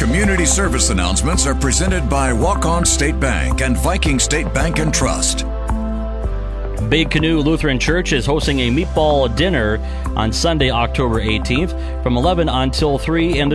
Community service announcements are presented by Walk-On State Bank and Viking State Bank and Trust. Big Canoe Lutheran Church is hosting a meatball dinner on Sunday, October 18th from 11 until 3 in the